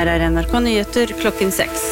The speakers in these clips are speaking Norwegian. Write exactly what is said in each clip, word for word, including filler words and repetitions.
Her er N R K Nyheter klokken seks.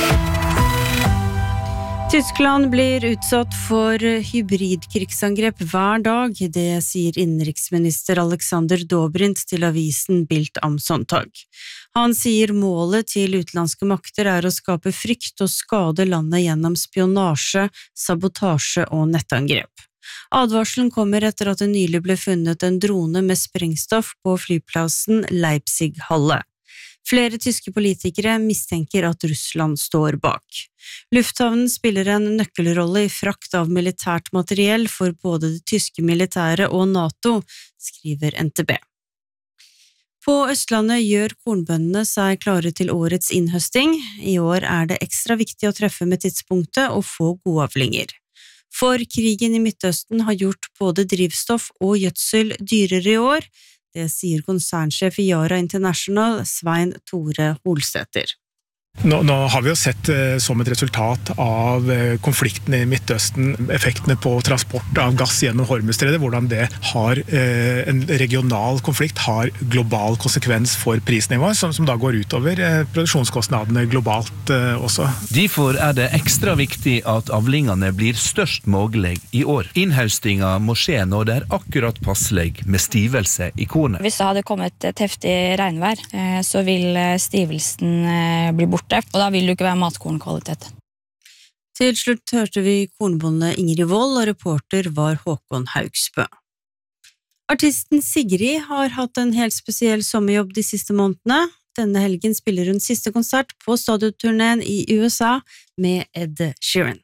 Tyskland blir utsatt for hybridkrigsangrep hver dag, det sier innenriksminister Alexander Dobrindt til avisen Bild am Sonntag. Han sier målet til utenlandske makter er å skape frykt og skade landet gjennom spionasje, sabotasje og nettangrep. Advarselen kommer etter at det nylig ble funnet en drone med sprengstoff på flyplassen Leipzig-Halle. Flere tyske politikere mistenker at Russland står bak. Lufthavnen spiller en nøkkelrolle i frakt av militært materiell for både det tyske militæret og NATO, skriver N T B. På Østlandet gjør kornbøndene seg klare til årets innhøsting. I år er det ekstra viktig å treffe med tidspunktet og få gode avlinger. For krigen i Midtøsten har gjort både drivstoff og gjødsel dyrere i år. Det sier konsernsjef i Yara International, Svein Tore Holsæter. Nå, nå har vi jo sett eh, som et resultat av eh, konflikten i Midtøsten, effektene på transport av gass gjennom Hormuzstredet, hvordan det har eh, en regional konflikt, har global konsekvens for prisnivået, som, som da går utover eh, produksjonskostnadene globalt eh, også. Derfor er det ekstra viktig at avlingene blir størst mulig i år. Innhaustinga må skje når det er akkurat passelig med stivelse i kornet. Hvis det hadde kommet et heftig regnvær, eh, så vil stivelsen eh, bli borte. Og da vil det ikke være matkornkvalitet. Til slutt hørte vi kornbonde Ingrid Wold, og reporter var Håkon Haugsbø. Artisten Sigrid har hatt en helt spesiell sommerjobb de siste månedene. Denne helgen spiller hun siste konsert på stadioturneen i U S A med Ed Sheeran.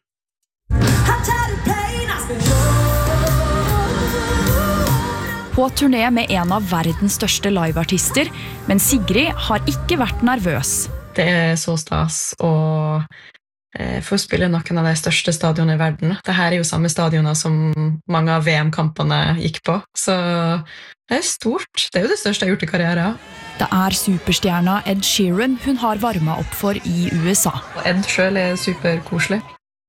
På turné med en av verdens største liveartister, men Sigrid har ikke vært nervøs. Det er så stas å eh, få spille noen av de største stadionene i verden. Dette er jo samme stadioner som mange av V M-kampene gikk på, så det er stort. Det er jo det største jeg har gjort i karrieren. Det er superstjerna Ed Sheeran hun har varmet opp for i U S A. Ed selv er superkoselig.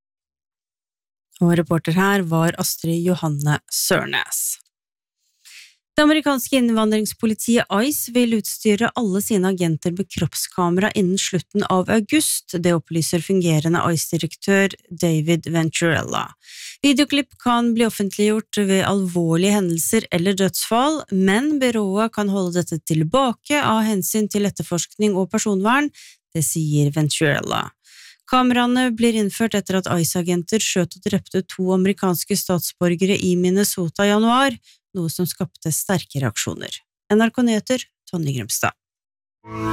Og reporter her var Astrid Johanne Sørnes. Det amerikanske innvandringspolitiet ICE vil utstyre alle sine agenter med kroppskamera innen slutten av august, det opplyser fungerende ICE-direktør David Venturella. Videoklipp kan bli offentliggjort ved alvorlige hendelser eller dødsfall, men byrået kan holde dette tilbake av hensyn til etterforskning og personvern, det sier Venturella. Kameraene blir innført etter at ICE-agenter skjøt og drepte to amerikanske statsborgere i Minnesota i januar, noe som skapte sterke reaksjoner. N R K Nyheter, Tonje Grimstad.